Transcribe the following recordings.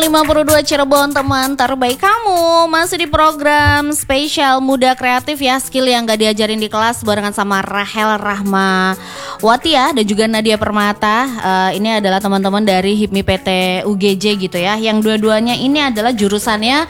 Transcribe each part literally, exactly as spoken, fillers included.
lima puluh dua Cirebon, teman terbaik kamu. Masih di program spesial Muda Kreatif ya, skill yang gak diajarin di kelas, barengan sama Rahel Rahmawati ya, dan juga Nadia Permata. uh, Ini adalah teman-teman dari HIPMI P T U G J gitu ya, yang dua-duanya ini adalah jurusannya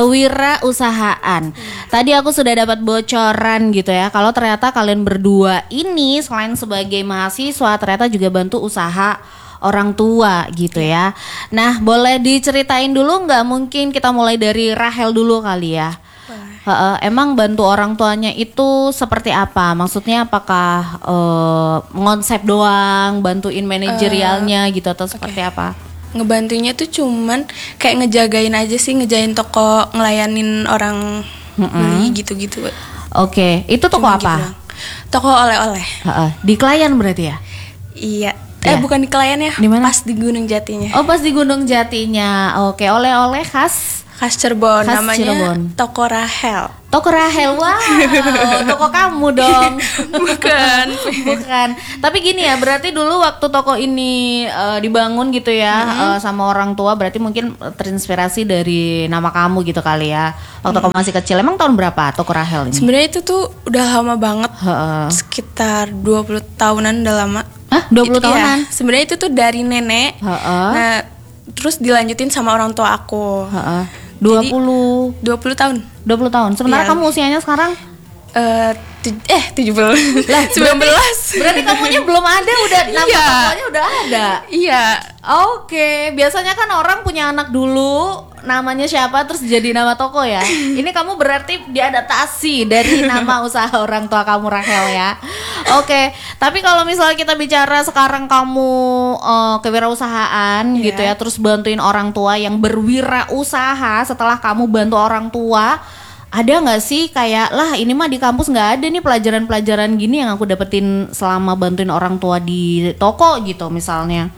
kewirausahaan. Tadi aku sudah dapat bocoran gitu ya, kalau ternyata kalian berdua ini selain sebagai mahasiswa, ternyata juga bantu usaha orang tua gitu ya. Nah, boleh diceritain dulu nggak? Mungkin kita mulai dari Rahel dulu kali ya. Uh, uh, emang bantu orang tuanya itu seperti apa? Maksudnya apakah uh, ngonsep doang, bantuin manajerialnya uh, gitu atau seperti okay. apa? Ngebantunya tuh cuman kayak ngejagain aja sih, ngejagain toko, ngelayanin orang mm-hmm. beli gitu-gitu. Oke, okay. Itu toko Cuma apa? Gitu toko oleh-oleh. Uh, uh. Di Klayan berarti ya? Iya. Eh ya. Bukan di Klayan ya, dimana? Pas di Gunung Jatinya. Oh, pas di Gunung Jatinya. Oke, oleh-oleh khas khas Cirebon, khas namanya Cirebon. Toko Rahel. Toko Rahel, wow, toko kamu dong. Bukan, bukan. Tapi gini ya, berarti dulu waktu toko ini uh, dibangun gitu ya, mm-hmm. uh, sama orang tua, berarti mungkin terinspirasi dari nama kamu gitu kali ya. Waktu mm-hmm. kamu masih kecil, emang tahun berapa toko Rahel ini? Sebenarnya itu tuh udah lama banget, uh-uh. sekitar dua puluh tahunan udah lama. Hah, dua puluh tahunan? Iya, sebenarnya itu tuh dari nenek. Uh-uh. Nah, terus dilanjutin sama orang tua aku. Uh-uh. dua puluh Jadi, dua puluh tahun. dua puluh tahun. Sementara yeah. kamu usianya sekarang uh, tu- eh tujuh belas. Lah, sembilan belas. Berarti kamunya belum ada, udah nama yeah. tokonya udah ada. Iya. Oke, okay. Biasanya kan orang punya anak dulu, namanya siapa terus jadi nama toko ya. Ini kamu berarti diadaptasi dari nama usaha orang tua kamu, Rahel ya. Oke, okay. Tapi kalau misalnya kita bicara sekarang kamu uh, kewirausahaan yeah. gitu ya, terus bantuin orang tua yang berwirausaha setelah kamu bantu orang tua, ada nggak sih kayak lah ini mah di kampus nggak ada nih pelajaran-pelajaran gini yang aku dapetin selama bantuin orang tua di toko gitu misalnya?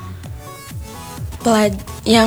Pelaj- yang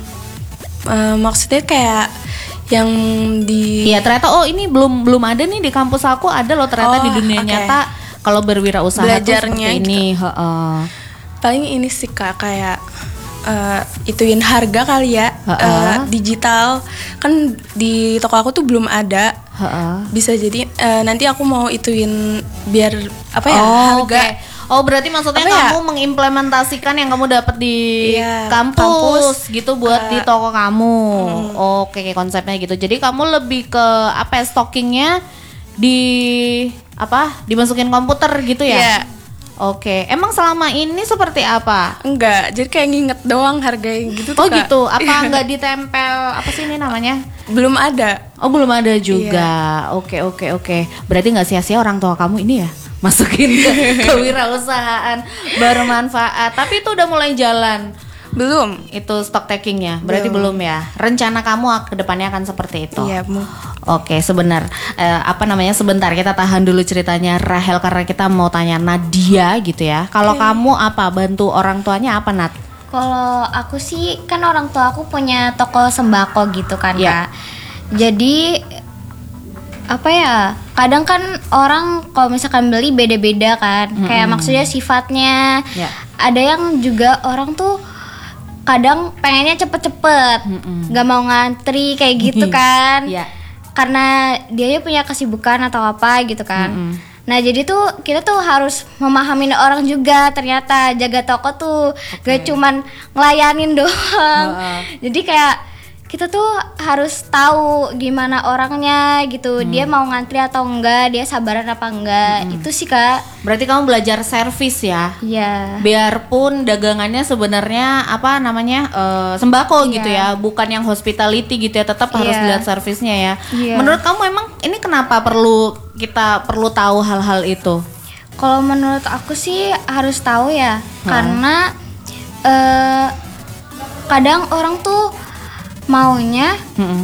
uh, maksudnya kayak yang di Iya ternyata oh ini belum belum ada nih di kampus aku, ada loh ternyata oh, di dunia okay. nyata kalau berwirausaha belajarnya tuh ini gitu. uh, paling ini sih Kak, kayak uh, ituin harga kali ya, uh, digital kan di toko aku tuh belum ada. Uh-uh. Bisa jadi uh, nanti aku mau ituin biar apa ya oh, harga okay. Oh berarti maksudnya apa kamu ya? mengimplementasikan yang kamu dapat di iya, kampus, kampus gitu buat ke, di toko kamu. Hmm. Oke, okay, konsepnya gitu. Jadi kamu lebih ke apa ya, stockingnya di apa? Dimasukin komputer gitu ya? Yeah. Oke, okay. Emang selama ini seperti apa? Enggak, jadi kayak nginget doang harganya gitu tuh. Oh Kak. Gitu, apa enggak ditempel, apa sih ini namanya? Belum ada. Oh belum ada juga. Oke oke oke. Berarti nggak sia-sia orang tua kamu ini ya masukin ke kewirausahaan bermanfaat. Tapi itu udah mulai jalan. Belum. Itu stock takingnya, berarti belum, belum ya. Rencana kamu ke depannya akan seperti itu. Iya, Bu. Oke, sebentar. Eh, apa namanya? Sebentar kita tahan dulu ceritanya Rahel karena kita mau tanya Nadia gitu ya. Kalau okay. kamu apa bantu orang tuanya apa, Nat? Kalau aku sih kan orang tua aku punya toko sembako gitu kan, yeah. Kak. Jadi apa ya? Kadang kan orang kalau misalkan beli beda-beda kan. Mm-hmm. Kayak maksudnya sifatnya. Yeah. Ada yang juga orang tuh kadang pengennya cepet-cepet, mm-mm. gak mau ngantri kayak gitu kan, yeah. Karena dia punya kesibukan atau apa gitu kan. Mm-mm. Nah jadi tuh kita tuh harus memahami orang juga, ternyata jaga toko tuh okay. gak cuman ngelayanin doang. Uh-uh. Jadi kayak kita tuh harus tahu gimana orangnya gitu, hmm. dia mau ngantri atau enggak, dia sabaran apa enggak, hmm. itu sih Kak. Berarti kamu belajar servis ya? Iya. Biarpun dagangannya sebenarnya apa namanya uh, sembako yeah. gitu ya, bukan yang hospitality gitu ya, tetap harus yeah. lihat servisnya ya. Yeah. Menurut kamu emang ini kenapa perlu kita perlu tahu hal-hal itu? Kalau menurut aku sih harus tahu ya, hmm. karena uh, kadang orang tuh maunya mm-hmm.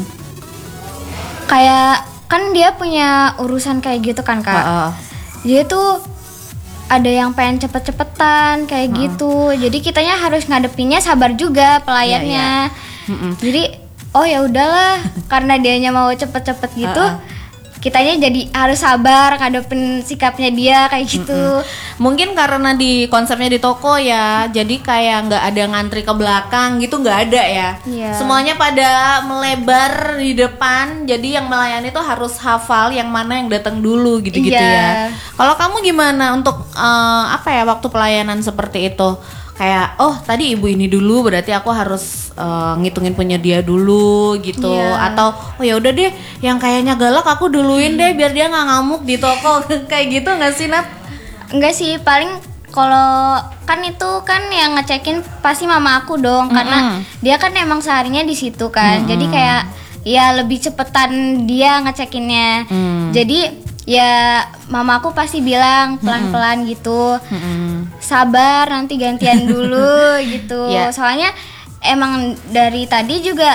kayak kan dia punya urusan kayak gitu kan Kak. Uh-uh. Dia tuh ada yang pengen cepet-cepetan kayak uh-uh. gitu. Jadi kitanya harus ngadepinnya sabar juga pelayannya. Yeah, yeah. Mm-hmm. Jadi oh ya udahlah karena dianya mau cepet-cepet gitu. Uh-uh. kitanya jadi harus sabar ngadepin sikapnya dia kayak gitu. Mm-mm. Mungkin karena di konsepnya di toko ya, jadi kayak nggak ada ngantri ke belakang gitu, nggak ada ya. Iya. Semuanya pada melebar di depan, jadi yang melayani tuh harus hafal yang mana yang datang dulu gitu-gitu Iya. ya. Kalau kamu gimana untuk uh, apa ya waktu pelayanan seperti itu? Kayak oh tadi ibu ini dulu berarti aku harus uh, ngitungin punya dia dulu gitu. Iya. Atau oh ya udah deh yang kayaknya galak aku duluin deh biar dia nggak ngamuk di toko. Kayak gitu nggak sih Nat? Enggak sih, paling kalau kan itu kan yang ngecekin pasti mama aku dong. Mm-hmm. Karena dia kan emang seharinya di situ kan. Mm-hmm. Jadi kayak ya lebih cepetan dia ngecekinnya. Mm. Jadi ya mama aku pasti bilang pelan-pelan gitu, mm-hmm. sabar nanti gantian dulu gitu. Yeah. Soalnya emang dari tadi juga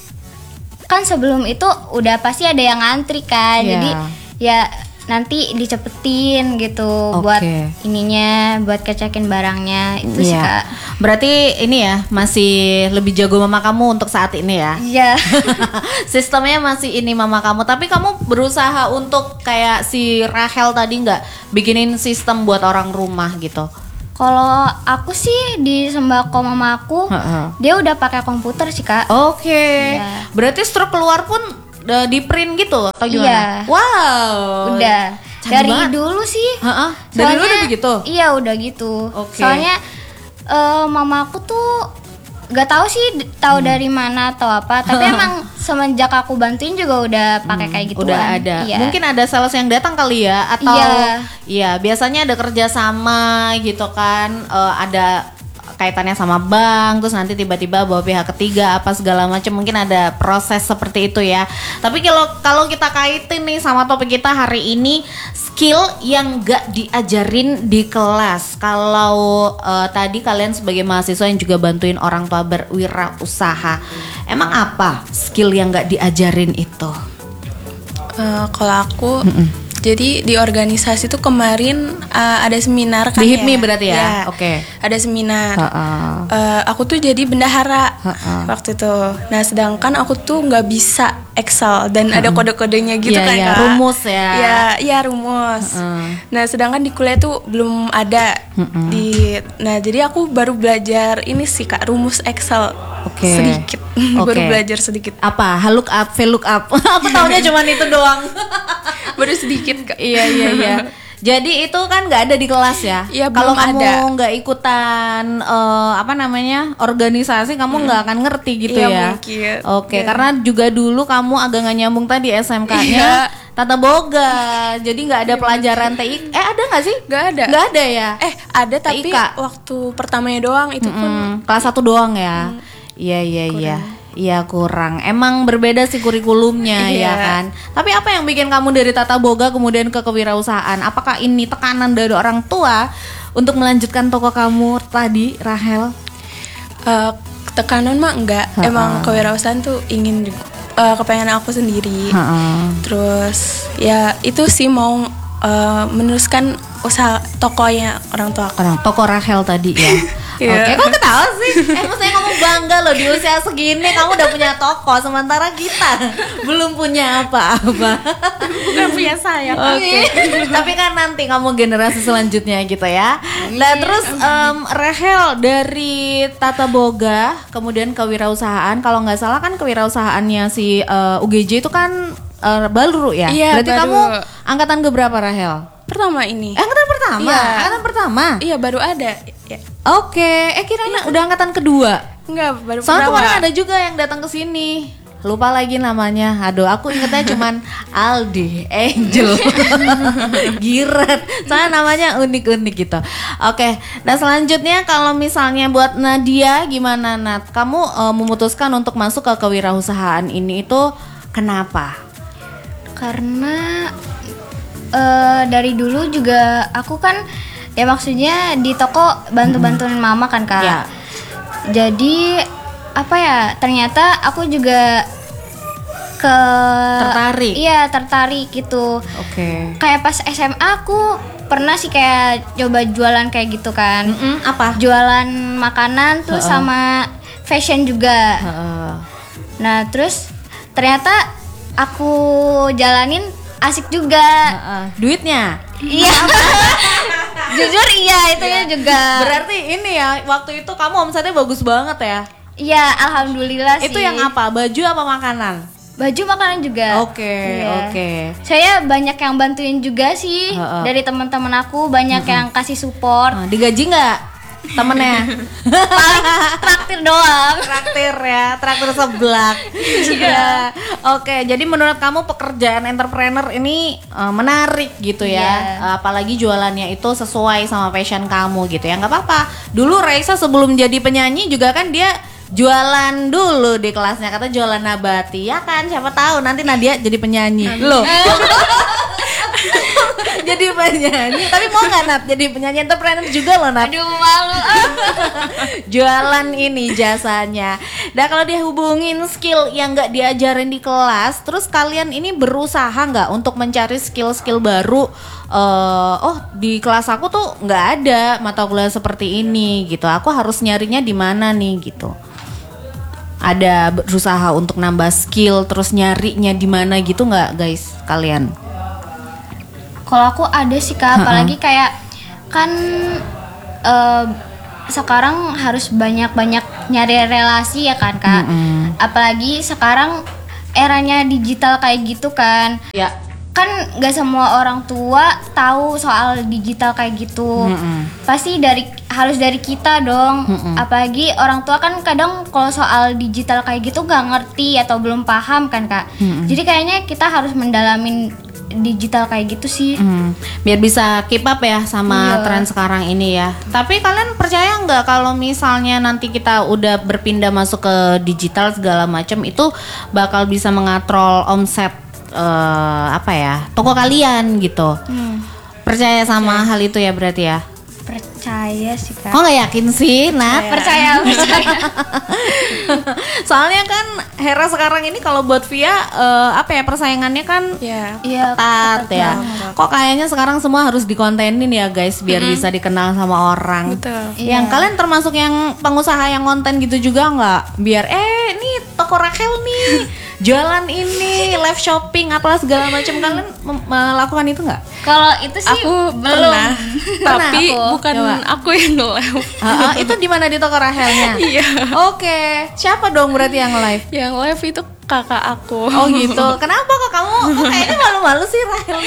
kan sebelum itu udah pasti ada yang ngantri kan, yeah. Jadi ya nanti dicepetin gitu, okay. Buat ininya, buat kecekin barangnya itu yeah. Sih Kak. Berarti ini ya masih lebih jago mama kamu untuk saat ini ya? Iya. Yeah. Sistemnya masih ini mama kamu, tapi kamu berusaha untuk kayak si Rahel tadi nggak bikinin sistem buat orang rumah gitu? Kalau aku sih di sembako mama aku, uh-huh. dia udah pakai komputer sih Kak. Oke. Okay. Yeah. Berarti struk keluar pun udah di print gitu atau gimana? Iya. Wow. Udah. Canggih dari banget. dulu sih. Uh-uh. Dari dulu udah begitu? Iya udah gitu. Okay. Soalnya uh, mama aku tuh gak tahu sih tahu hmm. dari mana atau apa. Tapi emang semenjak aku bantuin juga udah pakai hmm, kayak gitu. Udah ada. Iya. Mungkin ada sales yang datang kali ya atau iya, iya biasanya ada kerjasama gitu kan. Uh, ada kaitannya sama bank, terus nanti tiba-tiba bawa pihak ketiga apa segala macam, mungkin ada proses seperti itu ya. Tapi kalau kalau kita kaitin nih sama topik kita hari ini, skill yang gak diajarin di kelas. Kalau uh, tadi kalian sebagai mahasiswa yang juga bantuin orang tua berwirausaha, emang apa skill yang gak diajarin itu? Uh, kalau aku Mm-mm. Jadi di organisasi tuh kemarin uh, ada seminar kan di H I P M I ya? berarti ya? Ya Oke. Okay. Ada seminar. Uh-uh. Uh, aku tuh jadi bendahara uh-uh. waktu itu. Nah sedangkan aku tuh nggak bisa Excel dan uh-uh. ada kode-kodenya gitu yeah, kan yeah. Kak. Rumus ya? Iya, iya rumus. Uh-uh. Nah sedangkan di kuliah tuh belum ada. Uh-uh. Di, nah jadi aku baru belajar ini sih Kak, rumus Excel. Okay. Sedikit. Okay. Baru belajar sedikit. Apa? Lookup, VLOOKUP. Aku taunya cuma itu doang. Baru sedikit Kak. Iya iya iya. Jadi itu kan nggak ada di kelas ya? Iya, kalau belum kamu nggak ikutan uh, apa namanya organisasi, kamu nggak hmm. akan ngerti gitu iya, ya? Mungkin. Oke, ya. Karena juga dulu kamu agak nggak nyambung tadi S M K-nya iya. Tata Boga, jadi nggak ada pelajaran T I K. Eh ada nggak sih? Nggak ada. Nggak ada ya? Eh ada tapi T I K. Waktu pertamanya doang itu mm-hmm. pun kelas satu doang ya? Iya iya iya. Iya kurang. Emang berbeda sih kurikulumnya ya kan. Tapi apa yang bikin kamu dari Tata Boga kemudian ke kewirausahaan? Apakah ini tekanan dari orang tua untuk melanjutkan toko kamu tadi, Rahel? Uh, tekanan mah enggak. Ha-ha. Emang kewirausahaan tuh ingin uh, kepengen aku sendiri. Ha-ha. Terus ya itu sih mau uh, meneruskan usaha tokonya orang tua aku. Orang toko Rahel tadi ya. Yeah. Oke, kok ketawa sih? Eh, maksudnya kamu bangga loh di usia segini kamu udah punya toko, sementara kita belum punya apa-apa. Bukan punya saya. Oke. Okay. Tapi kan nanti kamu generasi selanjutnya gitu ya. Nah, terus um, Rahel dari Tata Boga kemudian kewirausahaan, kalau nggak salah kan kewirausahaannya si uh, U G J itu kan uh, baru ya. Iya, berarti baru. Kamu angkatan keberapa Rahel? Pertama ini. Eh, angkatan pertama. Iya. Angkatan pertama. Iya, baru ada. Ya. Oke, okay. eh kirain udah angkatan kedua. Enggak, baru soalnya pertama. kemarin ada juga yang datang ke sini. Lupa lagi namanya. Aduh, aku ingetnya cuman Aldi, Angel, Giret. Soalnya namanya unik-unik gitu. Oke, nah selanjutnya kalau misalnya buat Nadia gimana Nat? Kamu uh, memutuskan untuk masuk ke kewirausahaan ini itu kenapa? Karena uh, dari dulu juga aku kan ya maksudnya di toko bantu-bantuin mama kan Kak. Ya. Jadi apa ya, ternyata aku juga ke tertarik. Iya, tertarik gitu. Oke. Okay. Kayak pas S M A aku pernah sih kayak coba jualan kayak gitu kan. Mm-mm, apa? Jualan makanan terus uh-uh. sama fashion juga. Uh-uh. Nah, terus ternyata aku jalanin asik juga. Uh-uh. Duitnya? Iya. Jujur iya itu ya juga. Berarti ini ya waktu itu kamu omsetnya bagus banget ya? Iya, alhamdulillah sih. Itu yang apa? Baju apa makanan? Baju makanan juga. Oke, okay, iya. oke. Okay. Saya banyak yang bantuin juga sih. Uh-uh. Dari teman-teman aku banyak uh-uh. yang kasih support. Uh, digaji nggak temennya? Paling traktir doang. Traktir ya, traktir seblak. Iya. Oke, jadi menurut kamu pekerjaan entrepreneur ini uh, menarik gitu ya? Yeah. Uh, apalagi jualannya itu sesuai sama passion kamu gitu ya? Nggak apa-apa. Dulu Raisa sebelum jadi penyanyi juga kan dia jualan dulu di kelasnya, kata jualan nabati ya kan, siapa tahu nanti Nadia jadi penyanyi. Loh. Jadi penyanyi, tapi mau nggak Nat jadi penyanyi entrepreneur juga loh Nat? Aduh malu. Jualan ini jasanya. Nah kalau dia hubungin skill yang nggak diajarin di kelas, terus kalian ini berusaha nggak untuk mencari skill-skill baru? Uh, oh di kelas aku tuh nggak ada mata kuliah seperti ini gitu. Aku harus nyarinya di mana nih gitu? Ada berusaha untuk nambah skill, terus nyarinya di mana gitu nggak guys kalian? Kalau aku ada sih Kak, apalagi kayak kan uh, sekarang harus banyak-banyak nyari relasi ya kan Kak. Mm-hmm. Apalagi sekarang eranya digital kayak gitu kan. Ya. Kan gak semua orang tua tahu soal digital kayak gitu. Mm-hmm. Pasti dari harus dari kita dong. Mm-hmm. Apalagi orang tua kan kadang kalau soal digital kayak gitu gak ngerti atau belum paham kan Kak. Mm-hmm. Jadi kayaknya kita harus mendalamin digital kayak gitu sih, hmm, biar bisa keep up ya sama iya. tren sekarang ini ya. Tapi kalian percaya nggak kalau misalnya nanti kita udah berpindah masuk ke digital segala macam itu bakal bisa mengatrol omset uh, apa ya toko kalian gitu? Hmm. Percaya sama percaya. Hal itu ya berarti ya? Percaya sih Kak. Kok nggak yakin sih Nat? Percaya percaya. Soalnya kan Hera sekarang ini kalau buat Via uh, apa ya persaingannya kan yeah. ketat ya. Banget. Kok kayaknya sekarang semua harus dikontenin ya guys biar mm-hmm. bisa dikenal sama orang. Betul. Yang yeah. Kalian termasuk yang pengusaha yang konten gitu juga nggak? Biar eh nih toko Rachel nih jualan ini live shopping apalah segala macam, kalian melakukan itu nggak? Kalau itu sih aku belum. Pernah, tapi aku. bukan Coba. Aku yang nge-live. Uh, uh, itu di mana di toko Rachelnya? Iya. Oke, okay. Siapa dong berarti yang live? Yang live itu kakak aku. Oh gitu. Kenapa kok kamu kok kayaknya malu-malu sih Rachel?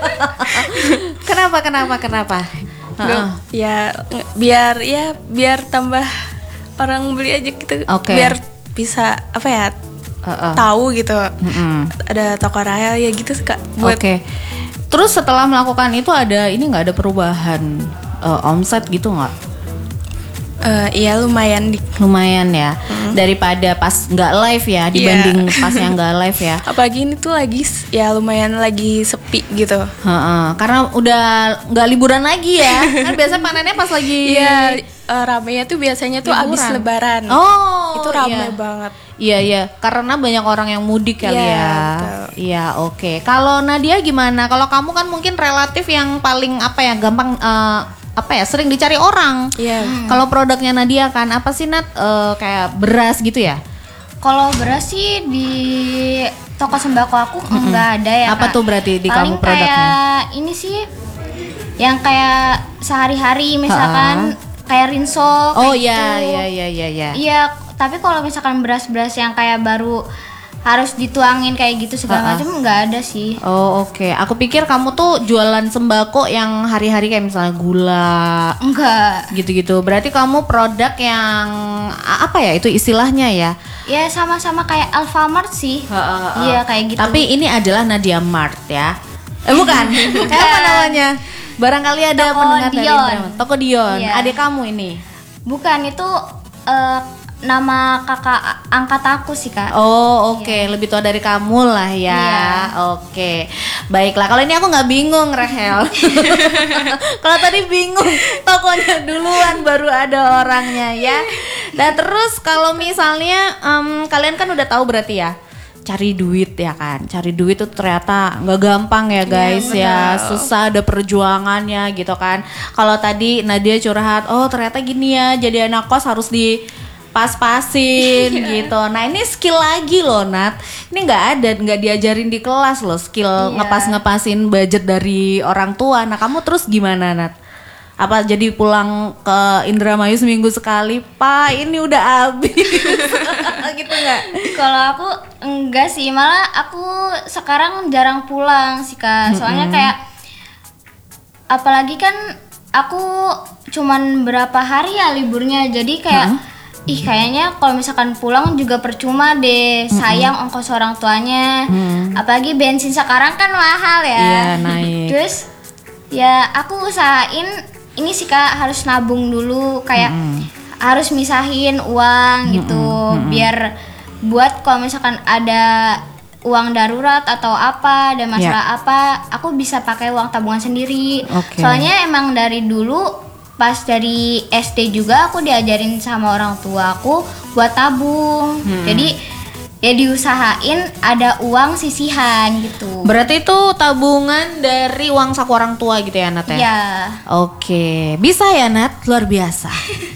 Kenapa kenapa kenapa? Uh-uh. Ya biar ya biar tambah orang beli aja gitu. Okay. Biar bisa apa ya? Uh-uh. Tahu gitu. Mm-hmm. Ada toko Rachel ya gitu Kak. Oke. Okay. Terus setelah melakukan itu ada ini nggak ada perubahan uh, omset gitu nggak? Uh, iya lumayan di lumayan ya hmm. daripada pas nggak live ya dibanding yeah. pas yang nggak live ya. Apalagi ini tuh lagi ya lumayan lagi sepi gitu. Uh-uh. Karena udah nggak liburan lagi ya. Kan biasanya panennya pas lagi. Iya uh, ramenya tuh biasanya tuh liburan. Abis lebaran. Oh itu rame iya. banget. Iya iya karena banyak orang yang mudik kali yeah, ya. Iya oke. Okay. Kalau Nadia gimana? Kalau kamu kan mungkin relatif yang paling apa ya gampang. Uh, apa ya sering dicari orang. Iya. Hmm. Kalau produknya Nadia kan apa sih Nat? Uh, kayak beras gitu ya? Kalau beras sih di toko sembako aku mm-hmm. enggak ada ya. Apa Kak? Tuh berarti di paling kamu produknya? Kayak ini sih yang kayak sehari-hari misalkan ha? Kayak rinso. Oh iya iya iya iya iya. Iya, tapi kalau misalkan beras-beras yang kayak baru harus dituangin kayak gitu segala macam nggak ada sih. Oh oke, okay. Aku pikir kamu tuh jualan sembako yang hari-hari kayak misalnya gula. Enggak. Gitu-gitu. Berarti kamu produk yang apa ya itu istilahnya ya? Ya sama-sama kayak Alfamart sih. Iya kayak gitu. Tapi ini adalah Nadia Mart ya? Eh bukan? Apa namanya? Barangkali ada Toko pendengar Dion. dari Toko Dion. Iya. Adik kamu ini? Bukan itu. Uh, nama kakak angkat aku sih Kak. Oh oke okay. yeah. Lebih tua dari kamu lah ya. yeah. Oke okay. Baiklah kalau ini aku nggak bingung Rachel. Kalau tadi bingung tokonya duluan baru ada orangnya ya. Dan terus kalau misalnya um, kalian kan udah tahu berarti ya cari duit ya kan. Cari duit tuh ternyata nggak gampang ya guys yeah, ya. Susah, ada perjuangannya gitu kan. Kalau tadi Nadia curhat, oh ternyata gini ya jadi anak kos harus di pas-pasin gitu. Nah ini skill lagi loh Nat. Ini nggak ada, nggak diajarin di kelas loh skill Iya. ngepas-ngepasin budget dari orang tua. Nah kamu terus gimana Nat? Apa jadi pulang ke Indramayu seminggu sekali, Pak ini udah habis gitu nggak? Kalau aku enggak sih, malah aku sekarang jarang pulang sih Kak. Soalnya kayak apalagi kan aku cuman berapa hari ya liburnya. Jadi kayak ih kayaknya kalau misalkan pulang juga percuma deh, sayang ongkos orang tuanya. Apalagi bensin sekarang kan mahal ya. Iya, naik. Terus ya aku usahain ini sih Kak, harus nabung dulu, kayak harus misahin uang gitu biar buat kalau misalkan ada uang darurat atau apa, ada masalah apa, aku bisa pakai uang tabungan sendiri. Oke. Soalnya emang dari dulu pas dari S D juga aku diajarin sama orang tua aku buat tabung. Jadi ya diusahain ada uang sisihan gitu. Berarti itu tabungan dari uang saku orang tua gitu ya Nat ya? Iya. Oke, bisa ya Nat, luar biasa.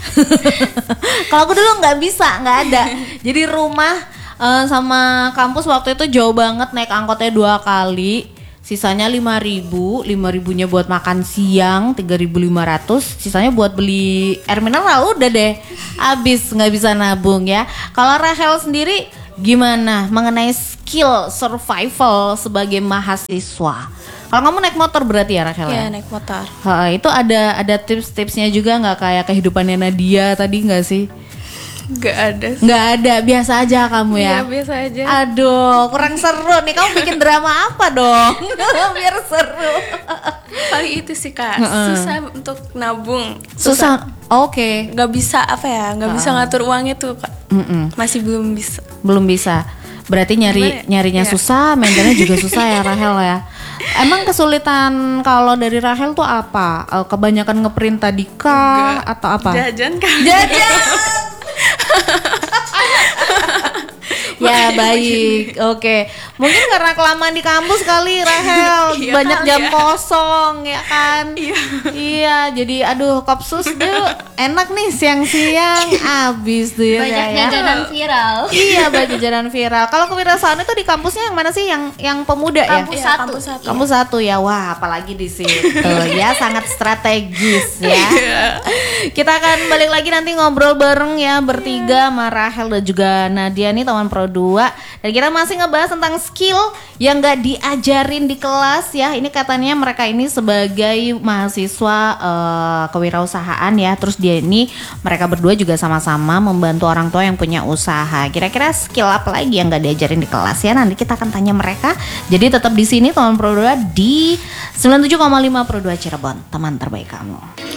Kalau aku dulu nggak bisa, nggak ada. Jadi rumah eh, sama kampus waktu itu jauh banget, naik angkotnya dua kali. Sisanya lima ribu, lima ribunya buat makan siang, tiga ribu lima ratus, sisanya buat beli air mineral udah deh. Habis nggak bisa nabung ya. Kalau Rahel sendiri gimana mengenai skill survival sebagai mahasiswa? Kalau kamu naik motor berarti ya Rahel? Iya ya? naik motor. Ha, itu ada ada tips-tipsnya juga nggak kayak kehidupannya Nadia tadi nggak sih? Gak ada sih. Nggak ada, biasa aja kamu ya? Iya biasa aja. Aduh, kurang seru nih. Kamu bikin drama apa dong? Biar seru. Paling itu sih Kak, susah untuk nabung. Susah. Oke. Gak bisa apa ya, gak bisa ngatur uangnya tuh Kak. Mm-mm. Masih belum bisa. Belum bisa. Berarti nyari Gimana ya? nyarinya Iya. susah, maintainnya juga susah ya Rahel ya. Emang kesulitan kalau dari Rahel tuh apa? Eh, Kebanyakan ngeprint tadi kah atau apa? Jajan Kak. Jajan. Ya baik, oke. Mungkin karena kelamaan di kampus kali Rahel, Iya banyak kali jam ya. kosong ya kan. Iya. Iya, jadi aduh kopsus tuh enak nih siang-siang abis tuh ya. Banyak kayak. jajanan viral. Iya, banyak jajanan viral. Kalau kewirausahaan itu di kampusnya yang mana sih? Yang yang pemuda ya? Kampus Iya, satu. kampus satu. Kamu satu ya, wah apalagi di situ ya sangat strategis ya. Kita akan balik lagi nanti ngobrol bareng ya bertiga sama Rahel dan juga Nadia nih teman Pro dua. Dan kita masih ngebahas tentang skill yang nggak diajarin di kelas ya. Ini katanya mereka ini sebagai mahasiswa eh, kewirausahaan ya. Terus dia ini mereka berdua juga sama-sama membantu orang tua yang punya usaha. Kira-kira skill apa lagi yang nggak diajarin di kelas ya? Nanti kita akan tanya mereka. Jadi tetap di sini teman Pro dua di sembilan puluh tujuh koma lima Pro dua Cirebon, teman terbaik kamu.